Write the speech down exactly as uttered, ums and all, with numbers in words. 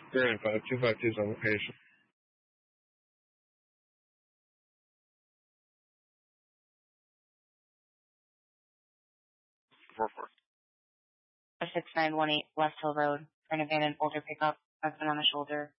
Grand five two five two is on location. four four. six nine one eight West Hill Road for an abandoned older pickup, husband on the shoulder,